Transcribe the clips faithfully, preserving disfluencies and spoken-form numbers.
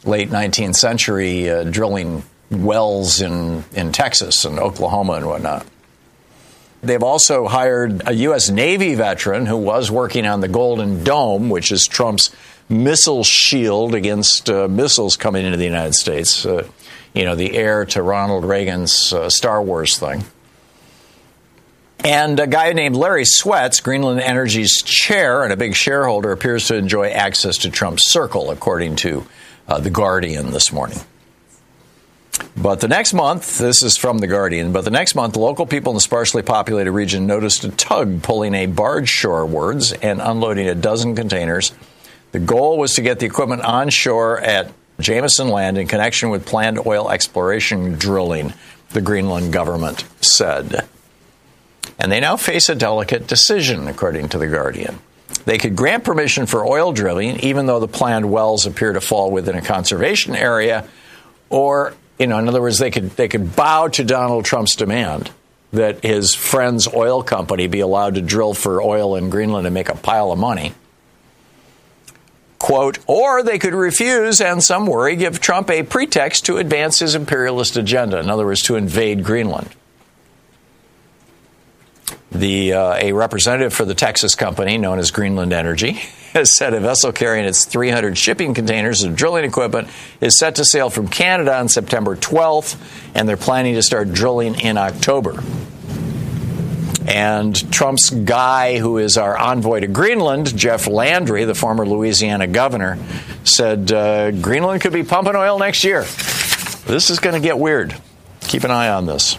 late nineteenth century uh, drilling wells in, in Texas and Oklahoma and whatnot. They've also hired a U S Navy veteran who was working on the Golden Dome, which is Trump's missile shield against uh, missiles coming into the United States. Uh, you know, the heir to Ronald Reagan's uh, Star Wars thing. And a guy named Larry Sweats, Greenland Energy's chair and a big shareholder, appears to enjoy access to Trump's circle, according to uh, The Guardian this morning. But the next month, this is from The Guardian, but the next month, local people in the sparsely populated region noticed a tug pulling a barge shorewards and unloading a dozen containers. The goal was to get the equipment on shore at Jameson Land in connection with planned oil exploration drilling, the Greenland government said. And they now face a delicate decision, according to The Guardian. They could grant permission for oil drilling, even though the planned wells appear to fall within a conservation area, or, you know, in other words, they could they could bow to Donald Trump's demand that his friend's oil company be allowed to drill for oil in Greenland and make a pile of money. Quote, or they could refuse and, some worry, give Trump a pretext to advance his imperialist agenda, in other words, to invade Greenland. The uh, a representative for the Texas company, known as Greenland Energy, has said a vessel carrying its three hundred shipping containers of drilling equipment is set to sail from Canada on September twelfth, and they're planning to start drilling in October. And Trump's guy, who is our envoy to Greenland, Jeff Landry, the former Louisiana governor, said uh, Greenland could be pumping oil next year. This is going to get weird. Keep an eye on this.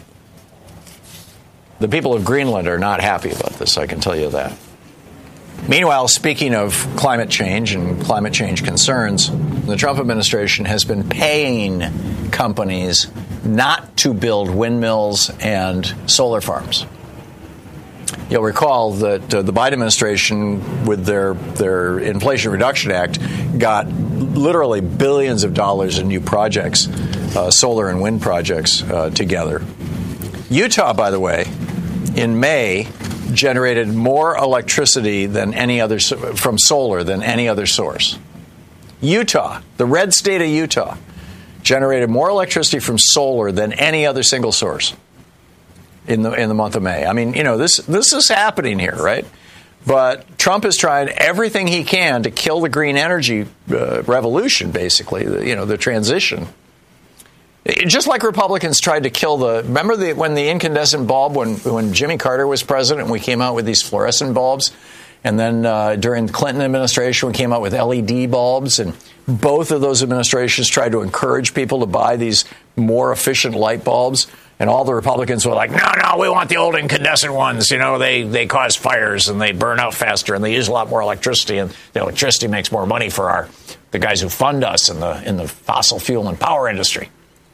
The people of Greenland are not happy about this, I can tell you that. Meanwhile, speaking of climate change and climate change concerns, the Trump administration has been paying companies not to build windmills and solar farms. You'll recall that uh, the Biden administration, with their, their Inflation Reduction Act, got literally billions of dollars in new projects, uh, solar and wind projects uh, together. Utah, by the way, in May, generated more electricity than any other from solar than any other source. Utah, the red state of Utah, generated more electricity from solar than any other single source in the in the month of May. I mean, you know, this this is happening here, right? But Trump is trying everything he can to kill the green energy uh, revolution, basically, the, you know, the transition. Just like Republicans tried to kill the, remember the, when the incandescent bulb, when, when Jimmy Carter was president, we came out with these fluorescent bulbs. And then uh, during the Clinton administration, we came out with L E D bulbs. And both of those administrations tried to encourage people to buy these more efficient light bulbs. And all the Republicans were like, no, no, we want the old incandescent ones. You know, they, they cause fires and they burn out faster and they use a lot more electricity. And the electricity makes more money for our the guys who fund us in the in the fossil fuel and power industry.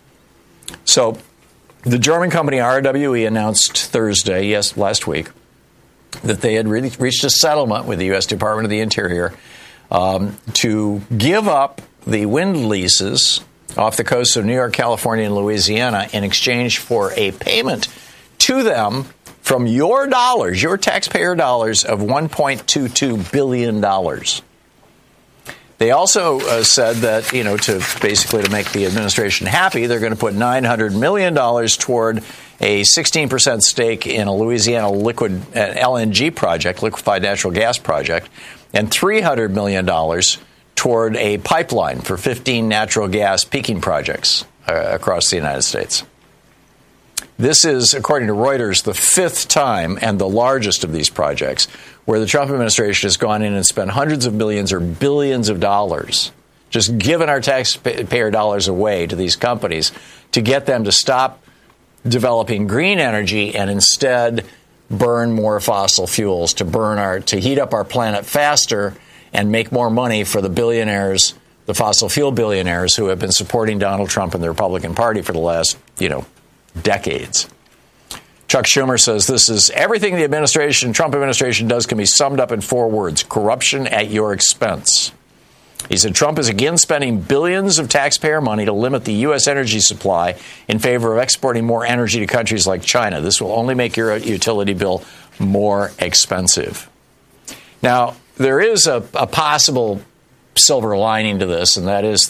So the German company R W E announced Thursday, yes, last week, that they had really reached a settlement with the U S Department of the Interior um, to give up the wind leases off the coasts of New York, California, and Louisiana in exchange for a payment to them from your dollars, your taxpayer dollars, of one point two two billion dollars. They also uh, said that, you know, to basically to make the administration happy, they're going to put nine hundred million dollars toward a sixteen percent stake in a Louisiana liquid uh, L N G project, liquefied natural gas project, and three hundred million dollars toward a pipeline for fifteen natural gas peaking projects uh, across the United States. This is, according to Reuters, the fifth time and the largest of these projects where the Trump administration has gone in and spent hundreds of millions or billions of dollars, just giving our taxpayer dollars away to these companies to get them to stop developing green energy and instead burn more fossil fuels, to burn our, to heat up our planet faster and make more money for the billionaires, the fossil fuel billionaires who have been supporting Donald Trump and the Republican Party for the last, you know, decades. Chuck Schumer says this is everything the administration, Trump administration does can be summed up in four words: corruption at your expense. He said Trump is again spending billions of taxpayer money to limit the U S energy supply in favor of exporting more energy to countries like China. This will only make your utility bill more expensive. Now, there is a, a possible silver lining to this, and that is